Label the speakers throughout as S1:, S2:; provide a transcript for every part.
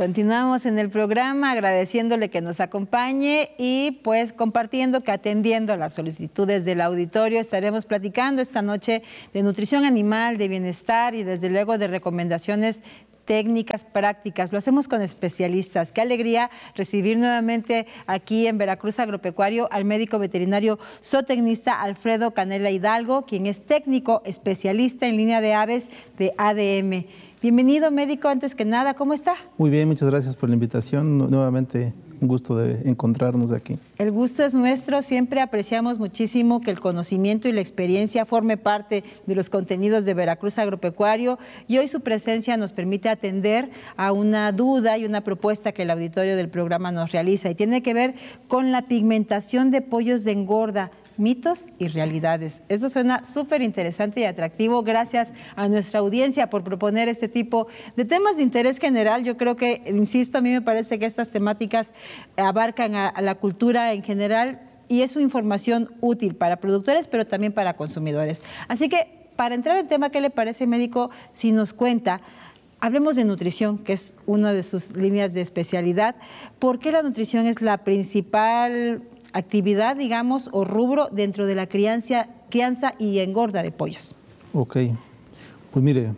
S1: Continuamos en el programa agradeciéndole que nos acompañe y pues compartiendo que atendiendo a las solicitudes del auditorio estaremos platicando esta noche de nutrición animal, de bienestar y desde luego de recomendaciones técnicas, prácticas. Lo hacemos con especialistas. Qué alegría recibir nuevamente aquí en Veracruz Agropecuario al médico veterinario zootecnista Alfredo Canela Hidalgo, quien es técnico especialista en línea de aves de ADM. Bienvenido, médico. Antes que nada, ¿cómo está?
S2: Muy bien, muchas gracias por la invitación. Nuevamente, un gusto de encontrarnos aquí.
S1: El gusto es nuestro. Siempre apreciamos muchísimo que el conocimiento y la experiencia forme parte de los contenidos de Veracruz Agropecuario y hoy su presencia nos permite atender a una duda y una propuesta que el auditorio del programa nos realiza y tiene que ver con la pigmentación de pollos de engorda. Mitos y realidades. Esto suena súper interesante y atractivo. Gracias a nuestra audiencia por proponer este tipo de temas de interés general. Yo creo que, insisto, a mí me parece que estas temáticas abarcan a la cultura en general y es una información útil para productores, pero también para consumidores. Así que, para entrar en tema, ¿qué le parece, médico, si nos cuenta? Hablemos de nutrición, que es una de sus líneas de especialidad. ¿Por qué la nutrición es la principal actividad, digamos, o rubro dentro de la crianza y engorda de pollos?
S2: Ok, pues mire,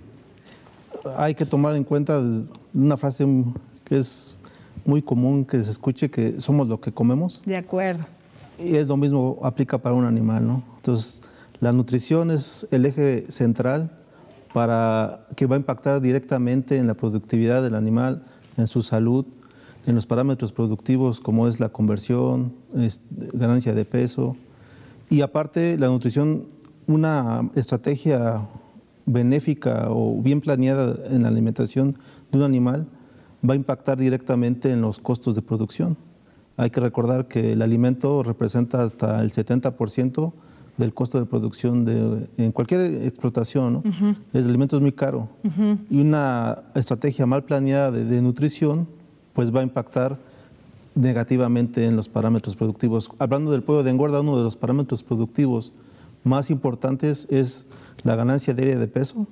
S2: hay que tomar en cuenta una frase que es muy común que se escuche, que somos lo que comemos.
S1: De acuerdo.
S2: Y es lo mismo, aplica para un animal, ¿no? Entonces, la nutrición es el eje central para que va a impactar directamente en la productividad del animal, en su salud, en los parámetros productivos como es la conversión, ganancia de peso y aparte la nutrición, una estrategia benéfica o bien planeada en la alimentación de un animal va a impactar directamente en los costos de producción. Hay que recordar que el alimento representa hasta el 70% del costo de producción en cualquier explotación, ¿no? El alimento es muy caro y una estrategia mal planeada de nutrición pues va a impactar negativamente en los parámetros productivos. Hablando del pollo de engorda, uno de los parámetros productivos más importantes es la ganancia diaria de peso,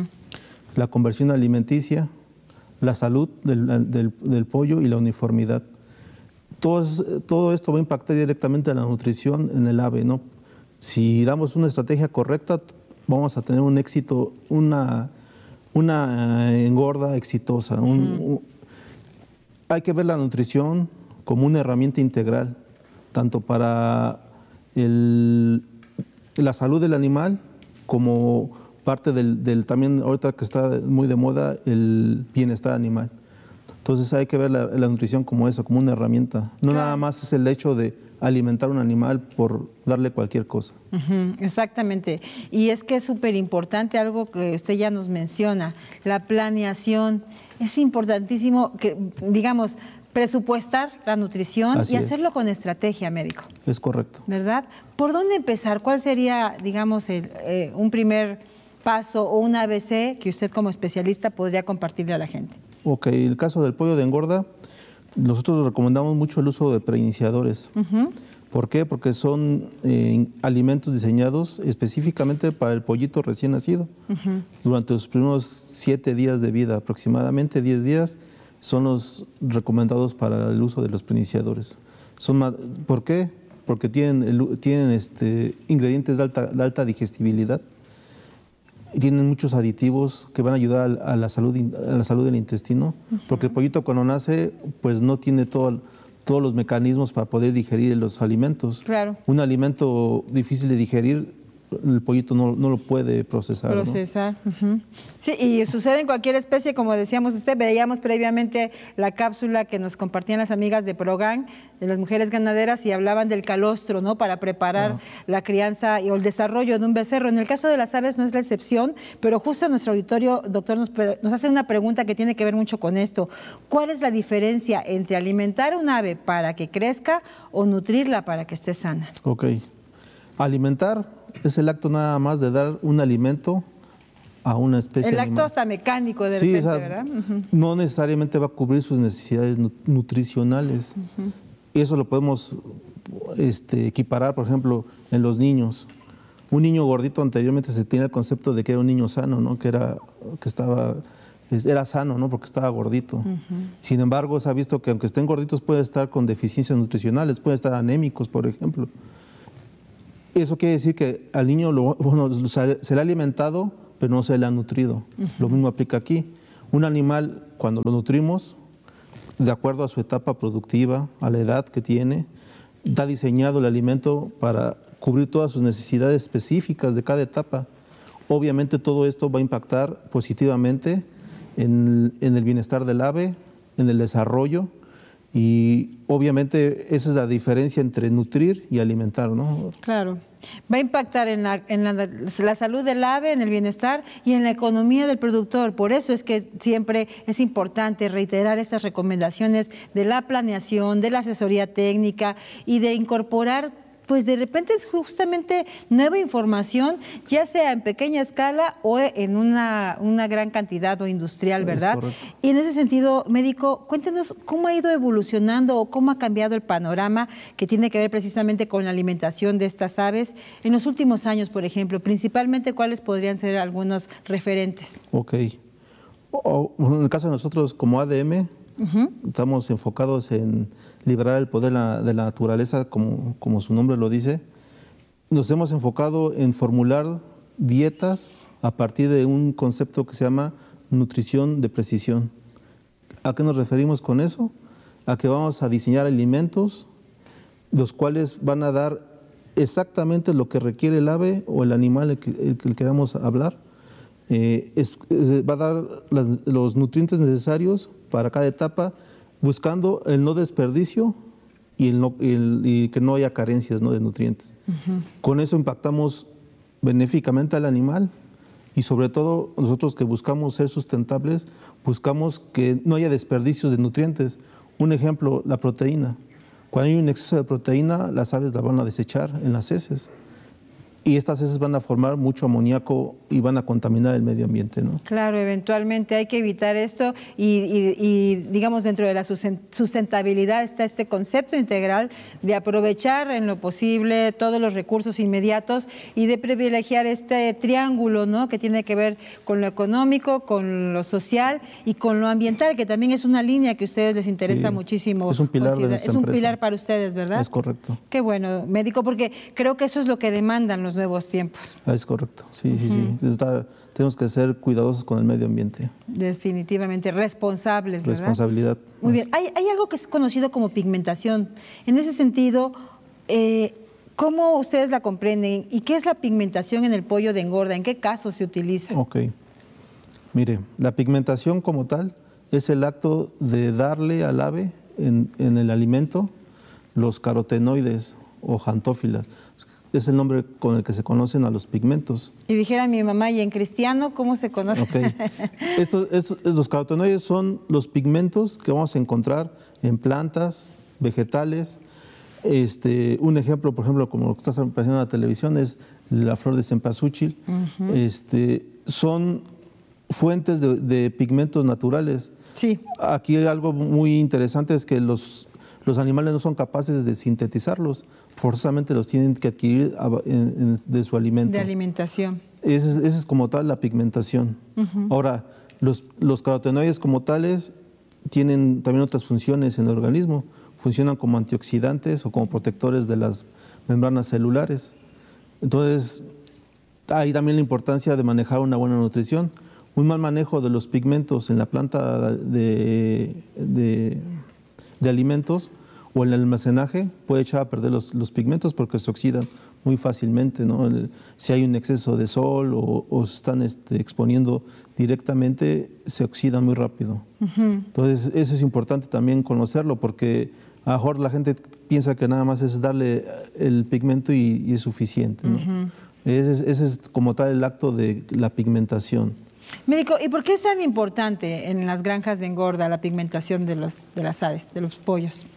S2: la conversión alimenticia, la salud del pollo y la uniformidad. Todo esto va a impactar directamente en la nutrición en el ave, ¿no? Si damos una estrategia correcta, vamos a tener un éxito, una engorda exitosa. Hay que ver la nutrición como una herramienta integral, tanto para la salud del animal como parte también ahorita que está muy de moda, el bienestar animal. Entonces hay que ver la nutrición como eso, como una herramienta. No nada más es el hecho de alimentar un animal por darle cualquier cosa.
S1: Exactamente. Y es que es súper importante algo que usted ya nos menciona, la planeación. Es importantísimo que, digamos, presupuestar la nutrición y hacerlo con estrategia, médico.
S2: Es correcto.
S1: ¿Verdad? ¿Por dónde empezar? ¿Cuál sería, digamos, un primer paso o un ABC que usted como especialista podría compartirle a la gente?
S2: Ok, el caso del pollo de engorda, nosotros recomendamos mucho el uso de preiniciadores. ¿Por qué? Porque son alimentos diseñados específicamente para el pollito recién nacido. Durante los primeros 7 días de vida, aproximadamente 10 días, son los recomendados para el uso de los preiniciadores. ¿Por qué? Porque tienen ingredientes de alta digestibilidad. Tienen muchos aditivos que van a ayudar a la salud del intestino, porque el pollito cuando nace pues no tiene todos los mecanismos para poder digerir los alimentos. Claro. Un alimento difícil de digerir, el pollito no lo puede procesar.
S1: ¿No? Sí, y sucede en cualquier especie, como decíamos usted, veíamos previamente la cápsula que nos compartían las amigas de Progan, de las mujeres ganaderas, y hablaban del calostro, ¿no? Para preparar la crianza o el desarrollo de un becerro. En el caso de las aves no es la excepción, pero justo en nuestro auditorio, doctor, nos hace una pregunta que tiene que ver mucho con esto. ¿Cuál es la diferencia entre alimentar a un ave para que crezca o nutrirla para que esté sana?
S2: Ok. Alimentar es el acto nada más de dar un alimento a una especie
S1: animal.
S2: El
S1: acto hasta mecánico de repente, ¿verdad?
S2: No necesariamente va a cubrir sus necesidades nutricionales. Y eso lo podemos equiparar, por ejemplo, en los niños. Un niño gordito anteriormente se tenía el concepto de que era un niño sano, ¿no? que estaba era sano, ¿no? Porque estaba gordito. Sin embargo, se ha visto que aunque estén gorditos pueden estar con deficiencias nutricionales, pueden estar anémicos, por ejemplo. Eso quiere decir que al niño se le ha alimentado, pero no se le ha nutrido. Lo mismo aplica aquí. Un animal, cuando lo nutrimos, de acuerdo a su etapa productiva, a la edad que tiene, está diseñado el alimento para cubrir todas sus necesidades específicas de cada etapa. Obviamente todo esto va a impactar positivamente en el bienestar del ave, en el desarrollo, y obviamente esa es la diferencia entre nutrir y alimentar, ¿no?
S1: Claro. Va a impactar en la salud del ave, en el bienestar y en la economía del productor. Por eso es que siempre es importante reiterar estas recomendaciones de la planeación, de la asesoría técnica y de incorporar, pues de repente es justamente nueva información, ya sea en pequeña escala o en una gran cantidad o industrial, ¿verdad? Y en ese sentido, médico, cuéntenos cómo ha ido evolucionando o cómo ha cambiado el panorama que tiene que ver precisamente con la alimentación de estas aves en los últimos años, por ejemplo, principalmente cuáles podrían ser algunos referentes.
S2: Ok. En el caso de nosotros como ADM, estamos enfocados en liberar el poder de la naturaleza, como su nombre lo dice. Nos hemos enfocado en formular dietas a partir de un concepto que se llama nutrición de precisión. ¿A qué nos referimos con eso? A que vamos a diseñar alimentos los cuales van a dar exactamente lo que requiere el ave o el animal el que queramos hablar. Va a dar los nutrientes necesarios para cada etapa, buscando el no desperdicio y que no haya carencias, ¿no?, de nutrientes. Con eso impactamos benéficamente al animal y sobre todo nosotros que buscamos ser sustentables, buscamos que no haya desperdicios de nutrientes. Un ejemplo, la proteína. Cuando hay un exceso de proteína, las aves la van a desechar en las heces. Y estas heces van a formar mucho amoníaco y van a contaminar el medio ambiente, ¿no?
S1: Claro, eventualmente hay que evitar esto y digamos, dentro de la sustentabilidad está este concepto integral de aprovechar en lo posible todos los recursos inmediatos y de privilegiar este triángulo, ¿no?, que tiene que ver con lo económico, con lo social y con lo ambiental, que también es una línea que a ustedes les interesa muchísimo.
S2: Es un pilar de nuestra empresa.
S1: Pilar para ustedes, ¿verdad?
S2: Es correcto.
S1: Qué bueno, médico, porque creo que eso es lo que demandan los nuevos tiempos.
S2: Es correcto, sí. Tenemos que ser cuidadosos con el medio ambiente.
S1: Definitivamente, responsables, ¿verdad?
S2: Responsabilidad.
S1: Muy bien. Hay algo que es conocido como pigmentación. En ese sentido, ¿cómo ustedes la comprenden? ¿Y qué es la pigmentación en el pollo de engorda? ¿En qué casos se utiliza?
S2: Ok. Mire, la pigmentación como tal es el acto de darle al ave en el alimento los carotenoides o xantófilas. Es el nombre con el que se conocen a los pigmentos.
S1: Y dijera mi mamá, ¿y en cristiano cómo se conoce?
S2: Okay. Los carotenoides son los pigmentos que vamos a encontrar en plantas, vegetales. Un ejemplo, por ejemplo, como lo que estás apareciendo en la televisión, es la flor de cempasúchil. Son fuentes de pigmentos naturales. Sí. Aquí hay algo muy interesante, es que los animales no son capaces de sintetizarlos. Forzosamente los tienen que adquirir de su alimento.
S1: De alimentación.
S2: Esa es como tal la pigmentación. Ahora, los carotenoides como tales tienen también otras funciones en el organismo. Funcionan como antioxidantes o como protectores de las membranas celulares. Entonces, hay también la importancia de manejar una buena nutrición. Un mal manejo de los pigmentos en la planta de alimentos o el almacenaje puede echar a perder los pigmentos porque se oxidan muy fácilmente, ¿no? Si hay un exceso de sol o se están exponiendo directamente, se oxidan muy rápido. Entonces, eso es importante también conocerlo porque a lo mejor la gente piensa que nada más es darle el pigmento y es suficiente, ¿no? Ese es como tal el acto de la pigmentación.
S1: Médico, ¿y por qué es tan importante en las granjas de engorda la pigmentación de las aves, de los pollos?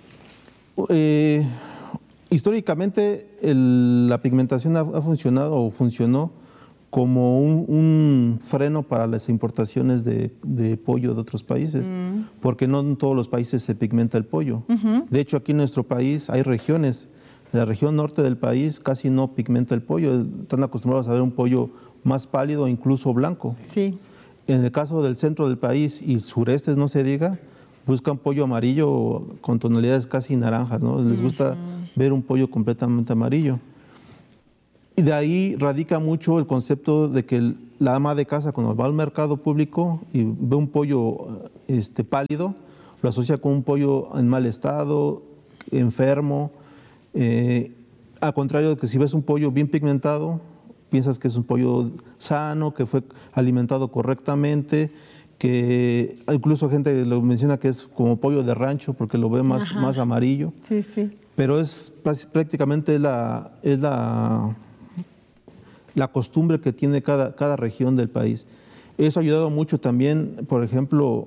S2: Históricamente la pigmentación ha funcionado o funcionó como un freno para las importaciones de pollo de otros países, porque no en todos los países se pigmenta el pollo. De hecho, aquí en nuestro país hay regiones. La región norte del país casi no pigmenta el pollo. Están acostumbrados a ver un pollo más pálido, incluso blanco. Sí. En el caso del centro del país y sureste, no se diga, buscan pollo amarillo con tonalidades casi naranjas, ¿no? Les gusta ver un pollo completamente amarillo. Y de ahí radica mucho el concepto de que la ama de casa, cuando va al mercado público y ve un pollo pálido, lo asocia con un pollo en mal estado, enfermo. Al contrario de que si ves un pollo bien pigmentado, piensas que es un pollo sano, que fue alimentado correctamente, que incluso gente lo menciona que es como pollo de rancho porque lo ve más amarillo.
S1: Sí, sí.
S2: Pero es prácticamente la costumbre que tiene cada región del país. Eso ha ayudado mucho también, por ejemplo,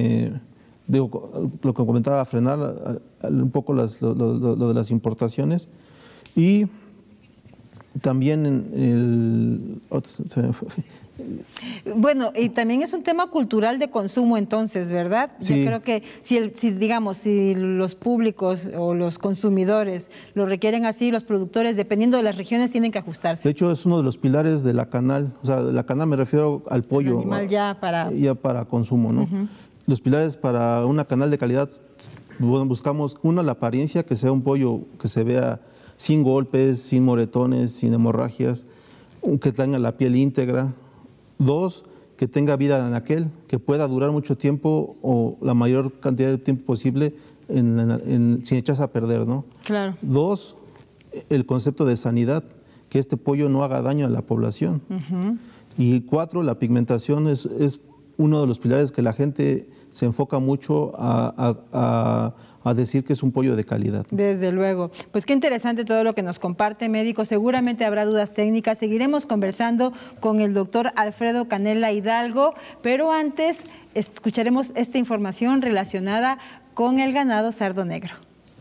S2: lo que comentaba, a frenar un poco lo de las importaciones, y también
S1: Bueno, y también es un tema cultural de consumo entonces, ¿verdad?
S2: Sí.
S1: Yo creo que si los públicos o los consumidores lo requieren así, los productores, dependiendo de las regiones, tienen que ajustarse.
S2: De hecho, es uno de los pilares de la canal. O sea, de la canal me refiero al pollo.
S1: El animal ya para
S2: consumo, ¿no? Los pilares para una canal de calidad, buscamos, uno, la apariencia, que sea un pollo que se vea sin golpes, sin moretones, sin hemorragias, que tenga la piel íntegra. 2, que tenga vida en aquel, que pueda durar mucho tiempo o la mayor cantidad de tiempo posible sin echarse a perder, ¿no?
S1: Claro.
S2: 2, el concepto de sanidad, que este pollo no haga daño a la población. Y 4, la pigmentación es uno de los pilares que la gente se enfoca mucho a decir que es un pollo de calidad.
S1: Desde luego. Pues qué interesante todo lo que nos comparte, médico. Seguramente habrá dudas técnicas. Seguiremos conversando con el doctor Alfredo Canela Hidalgo, pero antes escucharemos esta información relacionada con el ganado sardo negro.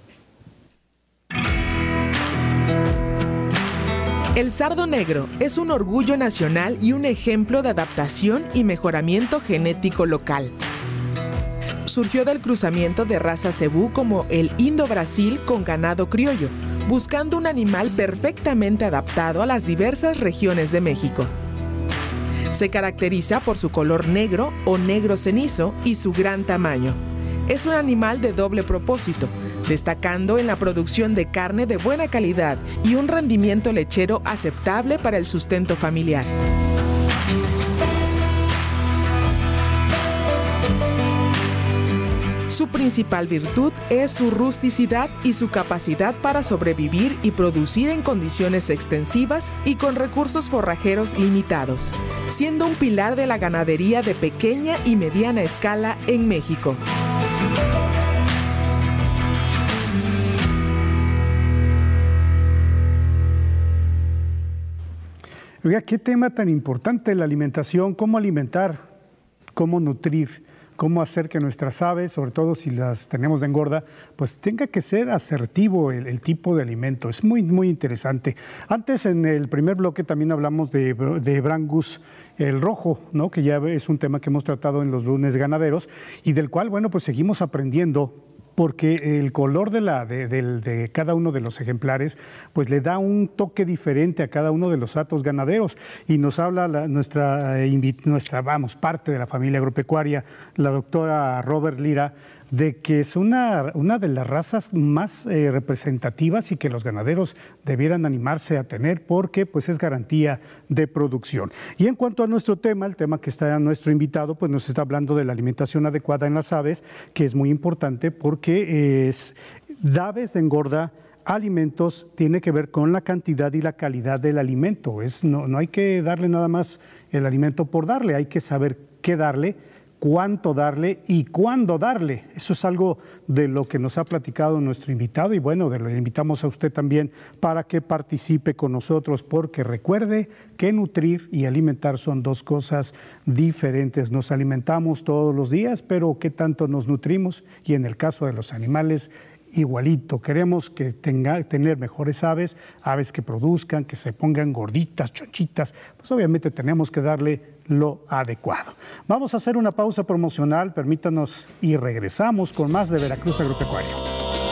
S3: El sardo negro es un orgullo nacional y un ejemplo de adaptación y mejoramiento genético local. Surgió del cruzamiento de raza cebú como el Indo-Brasil con ganado criollo, buscando un animal perfectamente adaptado a las diversas regiones de México. Se caracteriza por su color negro o negro cenizo y su gran tamaño. Es un animal de doble propósito, destacando en la producción de carne de buena calidad y un rendimiento lechero aceptable para el sustento familiar. Su principal virtud es su rusticidad y su capacidad para sobrevivir y producir en condiciones extensivas y con recursos forrajeros limitados, siendo un pilar de la ganadería de pequeña y mediana escala en México.
S4: Oiga, qué tema tan importante la alimentación, cómo alimentar, cómo nutrir. Cómo hacer que nuestras aves, sobre todo si las tenemos de engorda, pues tenga que ser asertivo el tipo de alimento. Es muy, muy interesante. Antes, en el primer bloque, también hablamos de Brangus, el rojo, ¿no? Que ya es un tema que hemos tratado en los lunes ganaderos y del cual, bueno, pues seguimos aprendiendo, porque el color de cada uno de los ejemplares pues le da un toque diferente a cada uno de los hatos ganaderos. Y nos habla nuestra parte de la familia agropecuaria, la doctora Robert Lira, de que es una de las razas más representativas y que los ganaderos debieran animarse a tener porque pues es garantía de producción. Y en cuanto a nuestro tema, el tema que está nuestro invitado, pues nos está hablando de la alimentación adecuada en las aves, que es muy importante porque aves de engorda, alimentos, tiene que ver con la cantidad y la calidad del alimento. No hay que darle nada más el alimento por darle, hay que saber qué darle, cuánto darle y cuándo darle. Eso es algo de lo que nos ha platicado nuestro invitado y bueno, le invitamos a usted también para que participe con nosotros, porque recuerde que nutrir y alimentar son dos cosas diferentes. Nos alimentamos todos los días, pero ¿qué tanto nos nutrimos? Y en el caso de los animales, igualito. Queremos que tener mejores aves que produzcan, que se pongan gorditas, chonchitas, pues obviamente tenemos que darle lo adecuado. Vamos a hacer una pausa promocional, permítanos, y regresamos con más de Veracruz Agropecuario.